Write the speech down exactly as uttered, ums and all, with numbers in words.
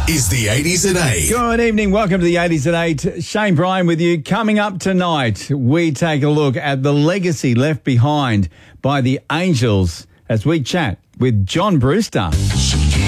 is the eighties at eight. Good evening. Welcome to the eighties at eight. Shane Bryan with you. Coming up tonight, we take a look at the legacy left behind by the Angels as we chat with John Brewster.